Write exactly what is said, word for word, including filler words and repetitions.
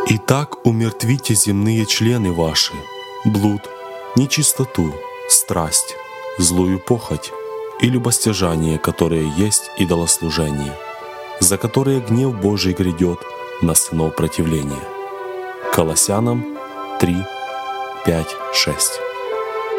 Итак, умертвите земные члены ваши, блуд, нечистоту, страсть, злую похоть и любостяжание, которые есть идолослужение, за которые гнев Божий грядет на сынов противления». Колоссянам три, пять, шесть.